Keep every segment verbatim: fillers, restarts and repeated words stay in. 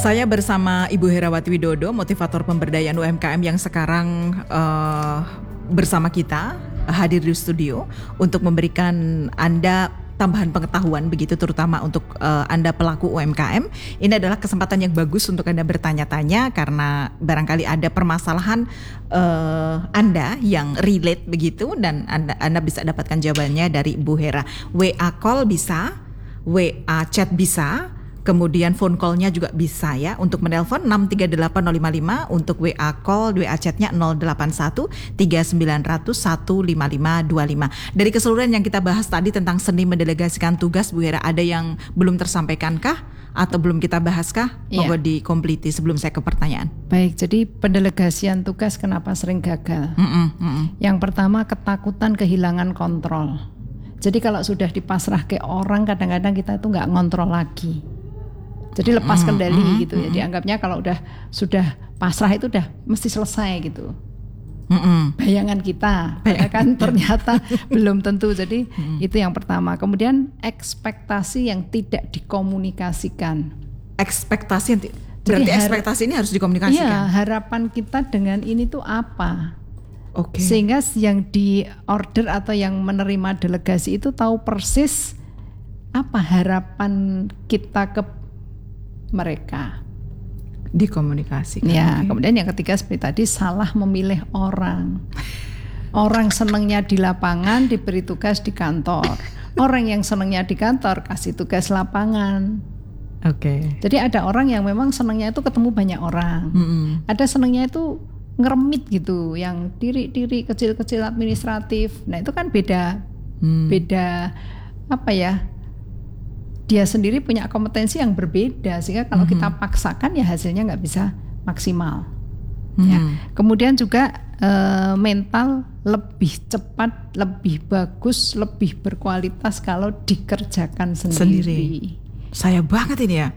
Saya bersama Ibu Herawati Widodo, motivator pemberdayaan U M K M yang sekarang uh, bersama kita hadir di studio untuk memberikan Anda tambahan pengetahuan begitu, terutama untuk uh, Anda pelaku U M K M. Ini adalah kesempatan yang bagus untuk Anda bertanya-tanya karena barangkali ada permasalahan uh, Anda yang relate begitu dan Anda, Anda bisa dapatkan jawabannya dari Bu Hera. W A call bisa, W A chat bisa, kemudian phone call-nya juga bisa ya. Untuk menelpon enam tiga delapan nol lima lima, untuk W A call, W A chat-nya nol delapan satu tiga sembilan nol nol satu lima lima dua lima. Dari keseluruhan yang kita bahas tadi tentang seni mendelegasikan tugas, Bu Hera, ada yang belum tersampaikankah atau belum kita bahaskah? Monggo ya, dikompliti sebelum saya ke pertanyaan. Baik, jadi pendelegasian tugas kenapa sering gagal? Mm-mm, mm-mm. Yang pertama, ketakutan kehilangan kontrol. Jadi kalau sudah dipasrah ke orang, kadang-kadang kita itu nggak ngontrol lagi. Jadi lepas kendali mm, gitu ya. Dianggapnya kalau udah sudah pasrah itu udah mesti selesai gitu. Mm, Bayangan kita, Bayang. kan ternyata belum tentu. Jadi mm. itu yang pertama. Kemudian ekspektasi yang tidak dikomunikasikan. Ekspektasi yang ti- berarti har- ekspektasi ini harus dikomunikasikan. Iya, harapan kita dengan ini tuh apa? Oke. Okay. Sehingga yang di order atau yang menerima delegasi itu tahu persis apa harapan kita ke mereka, dikomunikasikan. Ya, okay. Kemudian yang ketiga seperti tadi, salah memilih orang. Orang senangnya di lapangan diberi tugas di kantor. Orang yang senangnya di kantor kasih tugas lapangan. Oke. Okay. Jadi ada orang yang memang senangnya itu ketemu banyak orang. Mm-hmm. Ada senangnya itu ngeremit gitu, yang diri-diri kecil-kecil administratif. Nah itu kan beda, mm. beda apa ya? Dia sendiri punya kompetensi yang berbeda, sehingga kalau mm-hmm. kita paksakan ya hasilnya nggak bisa maksimal. Mm-hmm. Ya. Kemudian juga e, mental lebih cepat, lebih bagus, lebih berkualitas kalau dikerjakan sendiri. sendiri. Saya banget ini ya.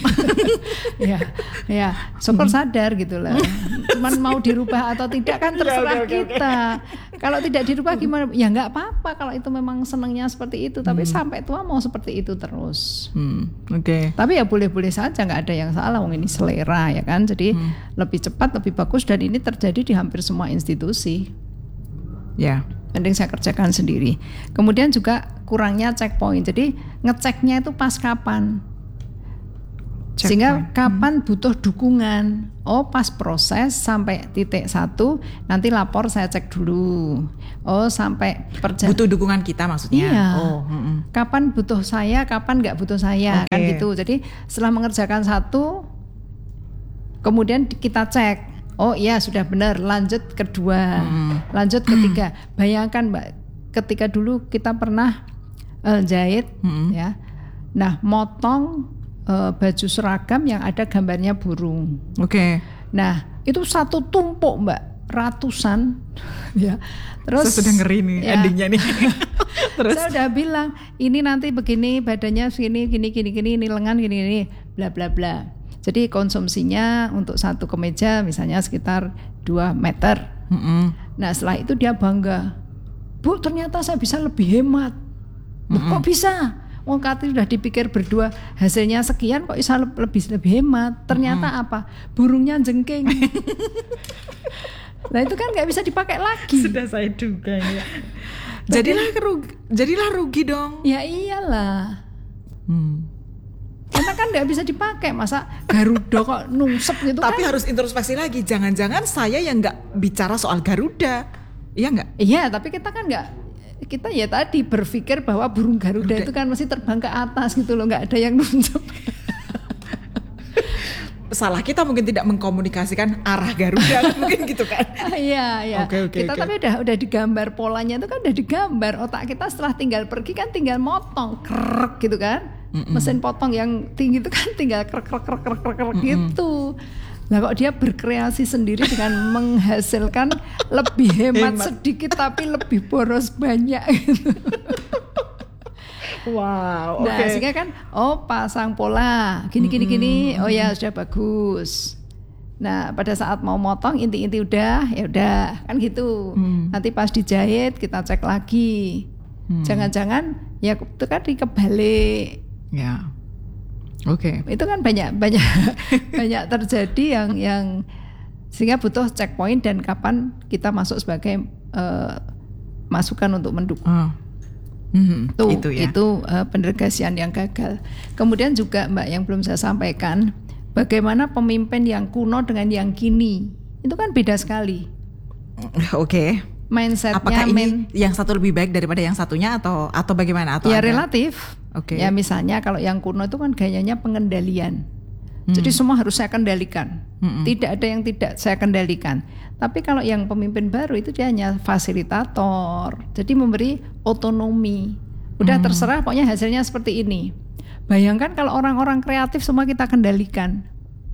ya, ya, syukur sadar gitu lah. Cuman mau dirubah atau tidak kan terserah okay, okay, kita. Okay. Kalau tidak dirubah gimana? Ya nggak apa-apa kalau itu memang senangnya seperti itu. Tapi hmm. sampai tua mau seperti itu terus. Hmm, Oke. Okay. Tapi ya boleh-boleh saja, nggak ada yang salah. Wong ini selera ya kan. Jadi hmm. lebih cepat, lebih bagus, dan ini terjadi di hampir semua institusi. Ya. Yeah. Mending saya kerjakan sendiri. Kemudian juga kurangnya checkpoint. Jadi ngeceknya itu pas kapan. Checkpoint. Sehingga kapan hmm. butuh dukungan. Oh pas proses sampai titik satu, nanti lapor saya cek dulu. Oh sampai perjalanan. Butuh dukungan kita maksudnya. Iya. Oh, mm-mm. Kapan butuh saya, kapan nggak butuh saya, okay. kan gitu. Jadi setelah mengerjakan satu, kemudian kita cek. Oh iya sudah benar, lanjut kedua, hmm. lanjut ketiga. Bayangkan Mbak, ketika dulu kita pernah uh, jahit, hmm. ya, nah motong uh, baju seragam yang ada gambarnya burung. Oke. Okay. Nah itu satu tumpuk Mbak, ratusan, ya. Terus saya sudah ngeri nih ya, endingnya nih. Terus saya udah bilang ini nanti begini, badannya segini, gini, gini, gini, ini lengan, gini, gini, bla bla bla. Jadi konsumsinya untuk satu kemeja misalnya sekitar dua meter. Mm-hmm. Nah setelah itu dia bangga, Bu ternyata saya bisa lebih hemat. Mm-hmm. Kok bisa? Wong kati sudah dipikir berdua, hasilnya sekian kok bisa lebih lebih hemat. Ternyata mm-hmm. apa? Burungnya jengking. Nah itu kan nggak bisa dipakai lagi. Sudah saya duga ya. Jadilah rugi, jadilah rugi dong. Ya iyalah. Hmm. Karena kan nggak bisa dipakai, masa Garuda kok nungsep gitu. Tapi kan? Harus introspeksi lagi, jangan-jangan saya yang nggak bicara soal Garuda, iya nggak? Iya, tapi kita kan nggak, kita ya tadi berpikir bahwa burung Garuda, Garuda itu kan mesti terbang ke atas gitu loh, nggak ada yang nungsep. Salah kita mungkin tidak mengkomunikasikan arah Garuda mungkin gitu kan. Iya, iya. Okay, okay, kita okay. tapi udah udah digambar polanya itu kan udah digambar, otak kita setelah tinggal pergi kan tinggal motong krek gitu kan. Mm-mm. Mesin potong yang tinggi itu kan tinggal krek krek krek krek krek gitu. Nah kok dia berkreasi sendiri dengan menghasilkan lebih hemat, hemat sedikit tapi lebih boros banyak gitu. Wow, nah, oke. Okay. Sehingga kan, oh pasang pola, gini gini mm-hmm. gini, oh ya sudah bagus. Nah pada saat mau motong inti-inti udah, ya udah kan gitu. Mm. Nanti pas dijahit kita cek lagi. Mm. Jangan-jangan ya itu kan dikebalik. Ya. Oke. Okay. Itu kan banyak banyak banyak terjadi yang yang sehingga butuh checkpoint dan kapan kita masuk sebagai uh, masukan untuk mendukung. Oh. Mm-hmm. Tuh, itu ya. Itu uh, pendelegasian yang gagal. Kemudian juga Mbak yang belum saya sampaikan, bagaimana pemimpin yang kuno dengan yang kini itu kan beda sekali. Oke. Okay. Mindsetnya. Apakah ini main, yang satu lebih baik daripada yang satunya atau atau bagaimana? Atau ya ada? Relatif. Oke. Okay. Ya misalnya kalau yang kuno itu kan gayanya pengendalian. Hmm. Jadi semua harus saya kendalikan. Hmm. Tidak ada yang tidak saya kendalikan. Tapi kalau yang pemimpin baru itu dia hanya fasilitator. Jadi memberi otonomi. Udah hmm. terserah pokoknya hasilnya seperti ini. Bayangkan kalau orang-orang kreatif semua kita kendalikan.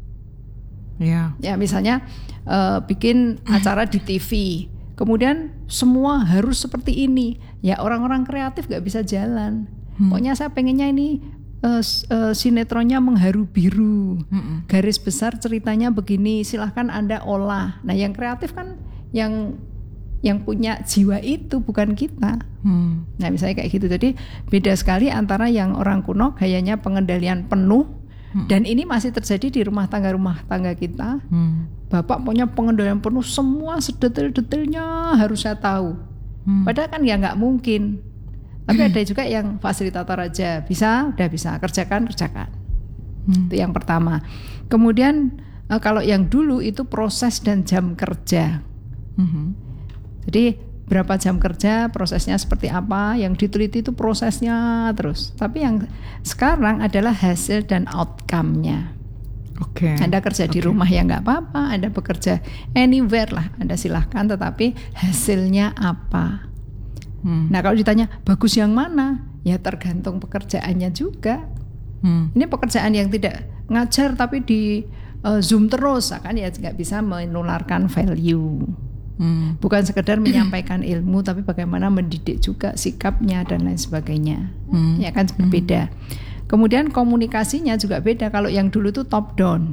Ya. Ya misalnya uh, bikin acara di T V. Kemudian semua harus seperti ini. Ya orang-orang kreatif gak bisa jalan. Hmm. Pokoknya saya pengennya ini uh, uh, sinetronnya mengharu biru. Hmm. Garis besar ceritanya begini, silahkan Anda olah. Nah yang kreatif kan yang yang punya jiwa itu bukan kita. Hmm. Nah misalnya kayak gitu. Jadi beda sekali antara yang orang kuno gayanya pengendalian penuh. Hmm. Dan ini masih terjadi di rumah tangga-rumah tangga kita. Hmm. Bapak punya pengendalian penuh, semua sedetail-detailnya harus saya tahu. Hmm. Padahal kan ya nggak mungkin. Tapi ada juga yang fasilitator aja, bisa, udah bisa, kerjakan, kerjakan. Hmm. Itu yang pertama. Kemudian kalau yang dulu itu proses dan jam kerja. Hmm. Jadi berapa jam kerja, prosesnya seperti apa, yang diteliti itu prosesnya terus. Tapi yang sekarang adalah hasil dan outcome-nya. Oke. Okay. Anda kerja di okay. rumah ya nggak apa-apa, Anda bekerja anywhere lah, Anda silahkan, tetapi hasilnya apa? Hmm. Nah kalau ditanya bagus yang mana, ya tergantung pekerjaannya juga. Hmm. Ini pekerjaan yang tidak ngajar tapi di uh, Zoom terus, kan ya nggak bisa menularkan value. Hmm. Bukan sekedar menyampaikan ilmu, tapi bagaimana mendidik juga sikapnya dan lain sebagainya. Hmm. Ya kan berbeda. Hmm. Kemudian komunikasinya juga beda. Kalau yang dulu tuh top down.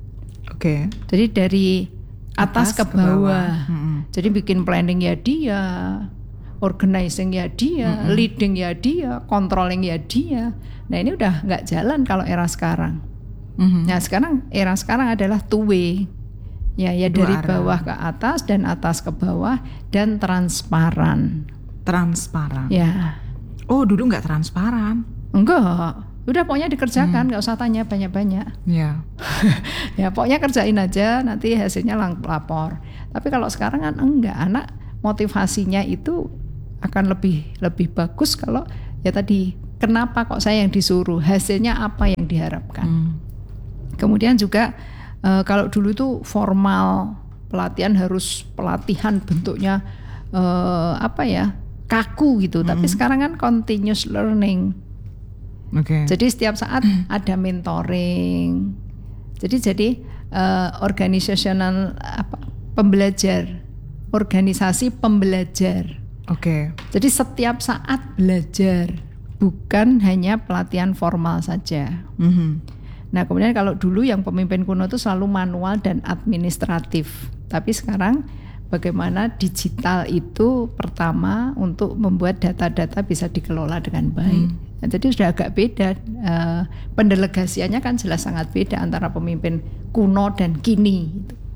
Oke. Okay. Jadi dari atas, atas ke bawah. Ke bawah. Hmm. Jadi bikin planning ya dia, organizing ya dia, hmm. leading ya dia, controlling ya dia. Nah ini udah nggak jalan kalau era sekarang. Hmm. Nah sekarang era sekarang adalah two way. Ya, ya dari arah. Bawah ke atas dan atas ke bawah dan transparan. Transparan. Ya. Oh, dulu nggak transparan? Enggak. Udah pokoknya dikerjakan, nggak hmm. usah tanya banyak-banyak. Ya. Ya pokoknya kerjain aja, nanti hasilnya lapor. Tapi kalau sekarang kan enggak, anak motivasinya itu akan lebih lebih bagus kalau ya tadi kenapa kok saya yang disuruh, hasilnya apa yang diharapkan. Hmm. Kemudian juga Uh, kalau dulu itu formal, pelatihan harus pelatihan bentuknya uh, apa ya kaku gitu. Mm-hmm. Tapi sekarang kan continuous learning. Okay. Jadi setiap saat ada mentoring. Jadi jadi uh, organisasional apa pembelajar, organisasi pembelajar. Oke. Okay. Jadi setiap saat belajar, bukan hanya pelatihan formal saja. Mm-hmm. Nah kemudian kalau dulu yang pemimpin kuno itu selalu manual dan administratif. Tapi sekarang bagaimana digital itu pertama untuk membuat data-data bisa dikelola dengan baik. Hmm. Nah, jadi sudah agak beda. Uh, pendelegasiannya kan jelas sangat beda antara pemimpin kuno dan kini.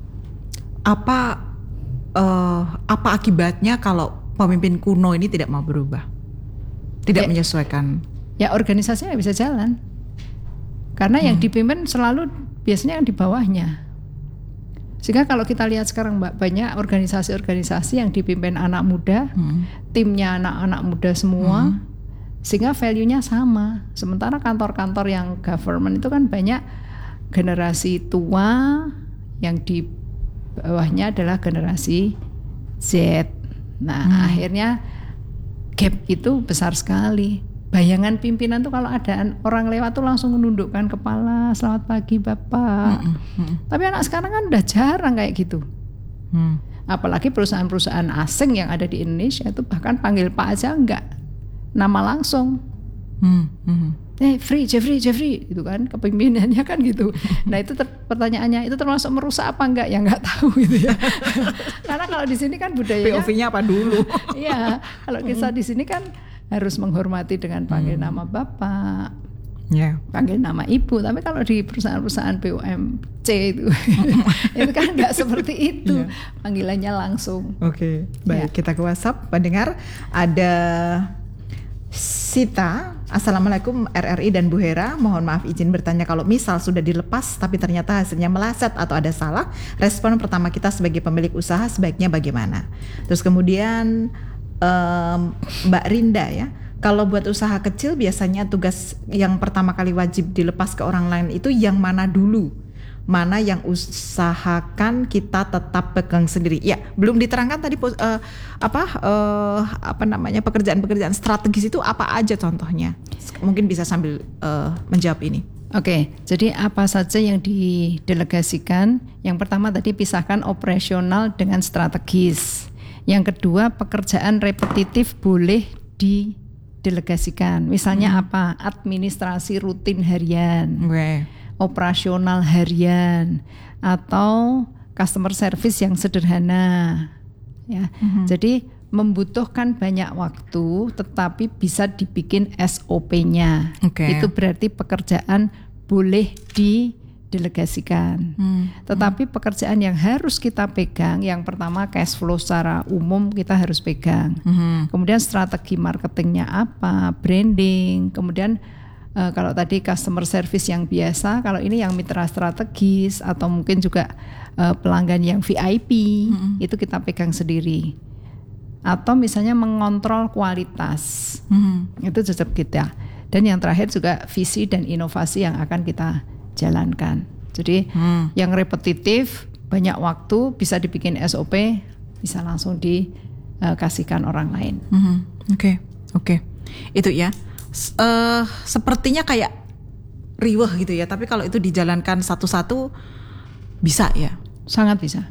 Apa uh, apa akibatnya kalau pemimpin kuno ini tidak mau berubah? Tidak ya, menyesuaikan? Ya organisasinya bisa jalan. Karena hmm. yang dipimpin selalu biasanya yang di bawahnya. Sehingga kalau kita lihat sekarang Mbak, banyak organisasi-organisasi yang dipimpin anak muda, hmm. timnya anak-anak muda semua, hmm. sehingga value-nya sama. Sementara kantor-kantor yang government itu kan banyak generasi tua, yang di bawahnya adalah generasi Z. Nah hmm. akhirnya gap itu besar sekali. Bayangan pimpinan tuh kalau ada orang lewat tuh langsung menundukkan kepala, selamat pagi Bapak. Mm, mm. Tapi anak sekarang kan udah jarang kayak gitu. Mm. Apalagi perusahaan-perusahaan asing yang ada di Indonesia itu bahkan panggil Pak aja enggak, nama langsung. Mm, mm. Eh, Free, Jeffrey, Jeffrey, itu kan kepimpinannya kan gitu. Nah itu ter- pertanyaannya itu termasuk merusak apa enggak? Ya enggak tahu gitu ya. Karena kalau di sini kan budayanya. P O V-nya apa dulu? Iya, kalau kisah di sini kan harus menghormati dengan panggil hmm. nama Bapak. Yeah. Panggil nama ibu. Tapi kalau di perusahaan-perusahaan B U M C itu itu kan nggak seperti itu. Yeah. Panggilannya langsung. Oke, okay. Baik, yeah. Kita ke WhatsApp pendengar. Ada Sita, Assalamualaikum R R I dan Bu Hera, mohon maaf izin bertanya, kalau misal sudah dilepas tapi ternyata hasilnya meleset atau ada salah, respon pertama kita sebagai pemilik usaha sebaiknya bagaimana? Terus kemudian um, Mbak Rinda ya, kalau buat usaha kecil biasanya tugas yang pertama kali wajib dilepas ke orang lain itu yang mana dulu? Mana yang usahakan kita tetap pegang sendiri? Ya, belum diterangkan tadi uh, apa uh, apa namanya pekerjaan-pekerjaan strategis itu apa aja contohnya? Mungkin bisa sambil uh, menjawab ini. Oke, jadi apa saja yang didelegasikan? Yang pertama tadi pisahkan operasional dengan strategis. Yang kedua, pekerjaan repetitif boleh didelegasikan. Misalnya hmm. apa? Administrasi rutin harian. Okay. Operasional harian atau customer service yang sederhana ya. Mm-hmm. Jadi membutuhkan banyak waktu tetapi bisa dibikin S O P-nya. Okay. Itu berarti pekerjaan boleh didelegasikan. Mm-hmm. Tetapi pekerjaan yang harus kita pegang, yang pertama cash flow secara umum kita harus pegang. Mm-hmm. Kemudian strategi marketingnya apa, branding, kemudian Uh, kalau tadi customer service yang biasa, kalau ini yang mitra strategis atau mungkin juga uh, pelanggan yang V I P, mm-hmm. itu kita pegang sendiri. Atau misalnya mengontrol kualitas, mm-hmm. itu tetap kita. Dan yang terakhir juga visi dan inovasi yang akan kita jalankan. Jadi mm. yang repetitif, banyak waktu, bisa dibikin S O P, bisa langsung dikasihkan orang lain. Oke, mm-hmm. oke, okay. okay. Itu ya. Uh, sepertinya kayak riweh gitu ya, tapi kalau itu dijalankan satu-satu bisa ya, sangat bisa.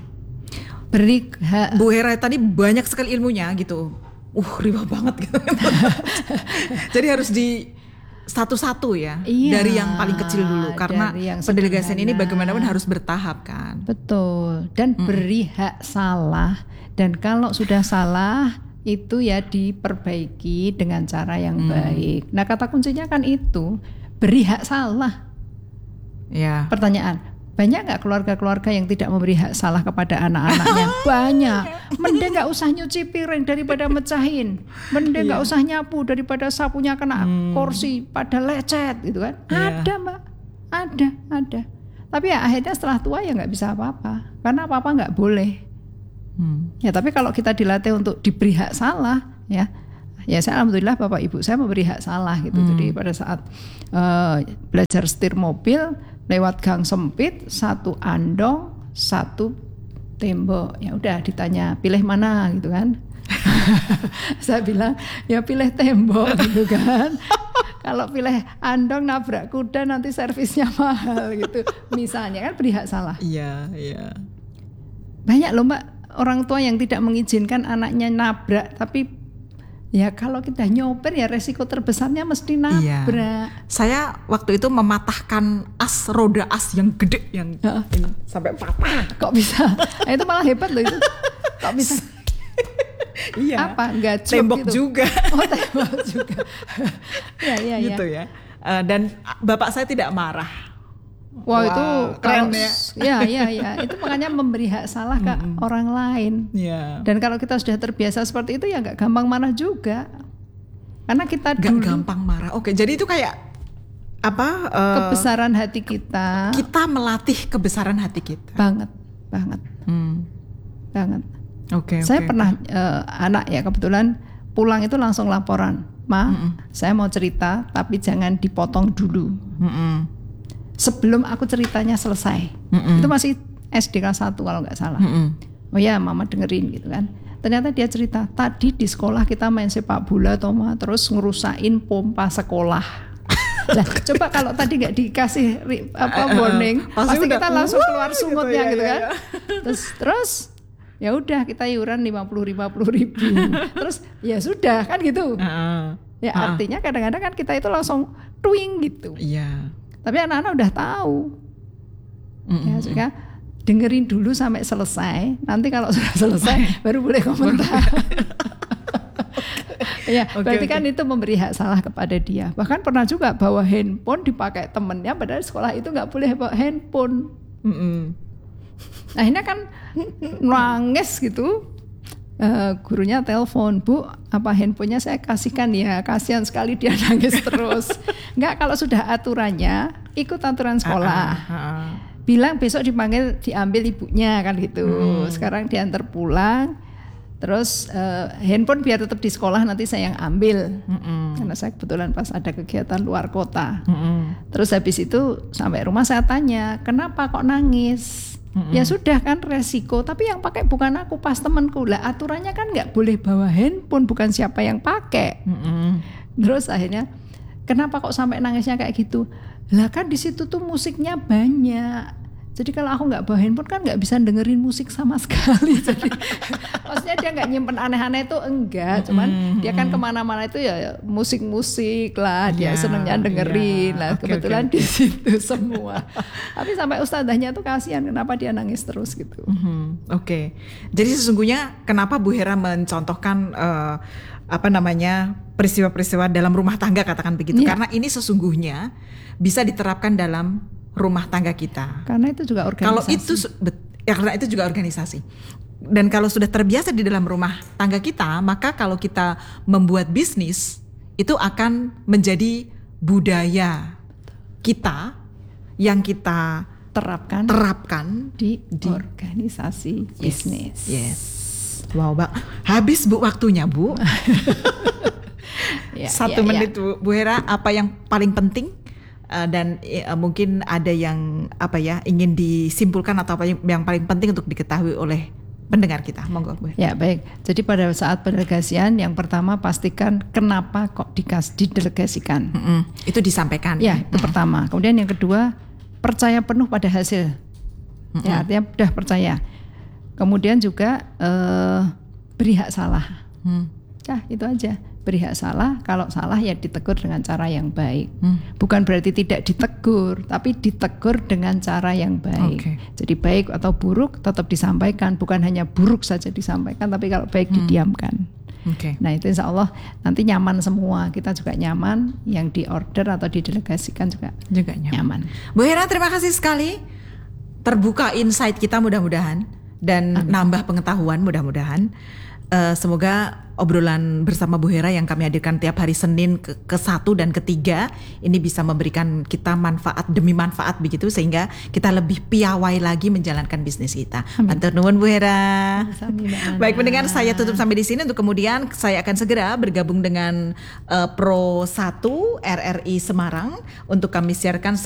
Beri ha- Bu Hera tadi banyak sekali ilmunya gitu, uh riweh banget gitu. Jadi harus di satu-satu ya, iya, dari yang paling kecil dulu, karena pendelegasian ini bagaimanapun harus bertahap kan. Betul, dan hmm. beri hak salah, dan kalau sudah salah itu ya diperbaiki dengan cara yang hmm. baik. Nah kata kuncinya kan itu, beri hak salah. Ya. Pertanyaan, banyak nggak keluarga-keluarga yang tidak memberi hak salah kepada anak-anaknya? Banyak. Mending nggak usah nyuci piring daripada mecahin. Mending nggak yeah. usah nyapu daripada sapunya kena hmm. kursi pada lecet gitu kan? Yeah. Ada mbak, ada, ada. Tapi ya akhirnya setelah tua ya nggak bisa apa-apa, karena apa-apa nggak boleh. Hmm. Ya tapi kalau kita dilatih untuk diberi hak salah ya, ya saya alhamdulillah bapak ibu saya memberi hak salah gitu. Hmm. Jadi pada saat uh, belajar setir mobil lewat gang sempit, satu andong, satu tembok, ya udah ditanya pilih mana gitu kan. Saya bilang ya pilih tembok gitu kan. Kalau pilih andong nabrak kuda nanti servisnya mahal gitu. Misalnya kan beri hak salah. Iya, iya. Banyak loh mbak orang tua yang tidak mengizinkan anaknya nabrak, tapi ya kalau kita nyopir ya resiko terbesarnya mesti nabrak. Iya. Saya waktu itu mematahkan as roda as yang gede yang uh, ini sampai patah. Kok bisa? Nah, itu malah hebat loh itu. Kok bisa? Iya. Apa? Enggak tembok gitu. Juga. Oh tembok juga. Ya ya ya. Gitu ya. Uh, dan bapak saya tidak marah. Wah wow, itu keren kalau, ya. Ya ya ya itu makanya memberi hak salah ke mm-hmm. orang lain. Yeah. Dan kalau kita sudah terbiasa seperti itu ya nggak gampang marah juga. Karena kita gak dulu gampang marah. Oke, jadi itu kayak apa? Uh, kebesaran hati kita. Kita melatih kebesaran hati kita. Banget, banget, hmm. banget. Oke. Okay, Saya okay, pernah okay. Uh, anak ya kebetulan pulang itu langsung laporan, Ma, mm-mm. saya mau cerita tapi jangan dipotong dulu. Mm-mm. Sebelum aku ceritanya selesai. Mm-mm. Itu masih S D kelas satu kalau nggak salah. Mm-mm. Oh ya mama dengerin gitu kan. Ternyata dia cerita, tadi di sekolah kita main sepak bola Toma, terus ngerusain pompa sekolah. Lah coba kalau tadi nggak dikasih apa warning, uh, uh, pasti, pasti kita langsung keluar sumutnya gitu, gitu kan. Ya, ya. Terus terus ya udah kita iuran lima puluh ribu. Terus ya sudah kan gitu. Uh, ya uh, artinya kadang-kadang kan kita itu langsung twing gitu. Iya. Tapi anak-anak udah tahu, mm-hmm. ya suka dengerin dulu sampai selesai. Nanti kalau sudah selesai baru boleh komentar. Ya, okay, berarti okay. kan itu memberi hak salah kepada dia. Bahkan pernah juga bawa handphone dipakai temennya, padahal sekolah itu nggak boleh bawa handphone. Mm-mm. Akhirnya kan nangis gitu. Uh, gurunya telepon, Bu, apa handphonenya saya kasihkan ya, kasihan sekali dia nangis terus. Enggak, kalau sudah aturannya ikut aturan sekolah. Uh, uh, uh. Bilang besok dipanggil diambil ibunya kan gitu. Hmm. Sekarang diantar pulang. Terus uh, handphone biar tetap di sekolah, nanti saya yang ambil. Hmm. Karena saya kebetulan pas ada kegiatan luar kota. Hmm. Terus habis itu sampai rumah saya tanya, kenapa kok nangis? Mm-hmm. Ya sudah kan resiko, tapi yang pakai bukan aku, pas temanku. Lah aturannya kan nggak boleh bawa handphone, bukan siapa yang pakai. Mm-hmm. Terus akhirnya kenapa kok sampai nangisnya kayak gitu? Lah kan di situ tuh musiknya banyak. Jadi kalau aku nggak bawa handphone kan nggak bisa dengerin musik sama sekali. Jadi maksudnya dia nggak nyimpen aneh-aneh itu enggak, cuman mm-hmm. dia kan kemana-mana itu ya musik-musik lah, dia yeah, senengnya dengerin yeah. lah. Okay, kebetulan okay. di situ semua. Tapi sampai ustadzahnya tuh kasihan, kenapa dia nangis terus gitu. Mm-hmm. Oke, okay. Jadi sesungguhnya kenapa Bu Hera mencontohkan uh, apa namanya peristiwa-peristiwa dalam rumah tangga, katakan begitu, yeah. karena ini sesungguhnya bisa diterapkan dalam rumah tangga kita. Karena itu juga organisasi. Kalau itu ya karena itu juga organisasi. Dan kalau sudah terbiasa di dalam rumah tangga kita, maka kalau kita membuat bisnis itu akan menjadi budaya kita yang kita terapkan terapkan di, di organisasi yes, bisnis. Yes. Wow, Mbak. Habis Bu waktunya, Bu. ya, Satu ya, menit ya. Bu, Bu Hera, apa yang paling penting? Uh, dan uh, mungkin ada yang apa ya ingin disimpulkan atau apa yang, yang paling penting untuk diketahui oleh pendengar kita, monggo Bu. Ya baik, jadi pada saat pendelegasian yang pertama pastikan kenapa kok dikas, didelegasikan. Mm-hmm. Itu disampaikan. Ya itu mm-hmm. pertama. Kemudian yang kedua percaya penuh pada hasil. Mm-hmm. Ya artinya sudah percaya. Kemudian juga uh, beri hak salah. Mm. Nah itu aja. Beri hak salah, kalau salah ya ditegur dengan cara yang baik. Hmm. Bukan berarti tidak ditegur, tapi ditegur dengan cara yang baik. Okay. Jadi baik atau buruk tetap disampaikan, bukan hanya buruk saja disampaikan, tapi kalau baik hmm. didiamkan. Okay. Nah itu insya Allah nanti nyaman semua, kita juga nyaman, yang di order atau didelegasikan juga, juga nyaman. nyaman. Bu Hera, terima kasih sekali, terbuka insight kita mudah-mudahan dan Amin. Nambah pengetahuan mudah-mudahan. Uh, semoga obrolan bersama Bu Hera yang kami hadirkan tiap hari Senin ke, ke satu dan ketiga ini bisa memberikan kita manfaat demi manfaat begitu, sehingga kita lebih piawai lagi menjalankan bisnis kita. Matur nuwun Bu Hera. Baik pendengar, saya tutup sampai di sini. Untuk kemudian saya akan segera bergabung dengan uh, Pro satu R R I Semarang untuk kami siarkan